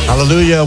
Hallelujah,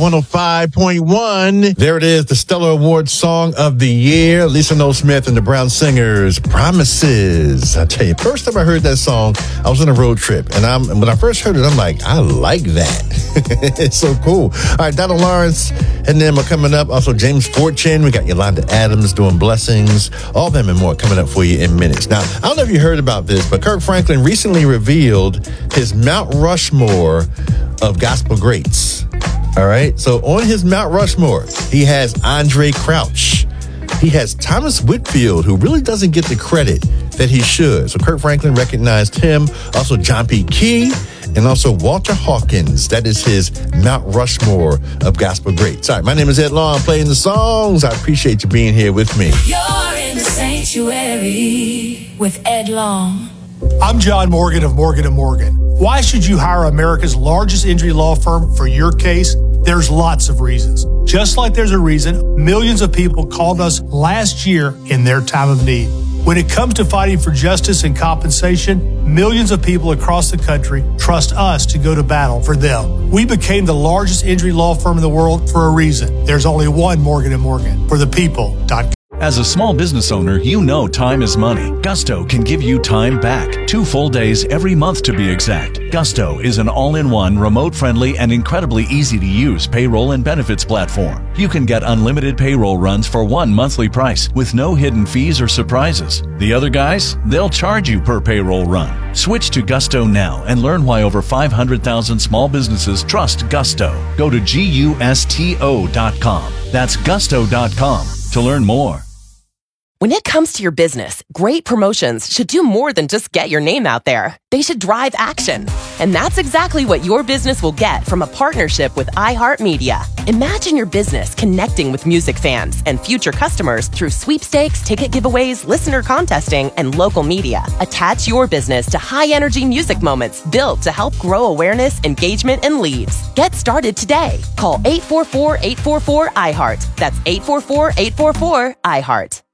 105.1. There it is, the Stellar Award Song of the Year. Lisa Noel Smith and the Brown Singers, Promises. I tell you, first time I heard that song, I was on a road trip. And when I first heard it, I'm like, I like that. It's so cool. All right, Donald Lawrence and them are coming up. Also, James Fortune. We got Yolanda Adams doing Blessings. All them and more coming up for you in minutes. Now, I don't know if you heard about this, but Kirk Franklin recently revealed his Mount Rushmore of gospel greats. All right. So on his Mount Rushmore, he has Andre Crouch. He has Thomas Whitfield, who really doesn't get the credit that he should. So Kirk Franklin recognized him. Also John P. Key and also Walter Hawkins. That is his Mount Rushmore of gospel greats. All right. My name is Ed Long, playing the songs. I appreciate you being here with me. You're in the sanctuary with Ed Long. I'm John Morgan of Morgan & Morgan. Why should you hire America's largest injury law firm for your case? There's lots of reasons. Just like there's a reason millions of people called us last year in their time of need. When it comes to fighting for justice and compensation, millions of people across the country trust us to go to battle for them. We became the largest injury law firm in the world for a reason. There's only one Morgan & Morgan, for the people.com. As a small business owner, you know time is money. Gusto can give you time back. 2 full days every month to be exact. Gusto is an all-in-one, remote-friendly, and incredibly easy-to-use payroll and benefits platform. You can get unlimited payroll runs for one monthly price with no hidden fees or surprises. The other guys, they'll charge you per payroll run. Switch to Gusto now and learn why over 500,000 small businesses trust Gusto. Go to GUSTO.com. That's Gusto.com to learn more. When it comes to your business, great promotions should do more than just get your name out there. They should drive action. And that's exactly what your business will get from a partnership with iHeartMedia. Imagine your business connecting with music fans and future customers through sweepstakes, ticket giveaways, listener contesting, and local media. Attach your business to high-energy music moments built to help grow awareness, engagement, and leads. Get started today. Call 844-844-IHEART. That's 844-844-IHEART.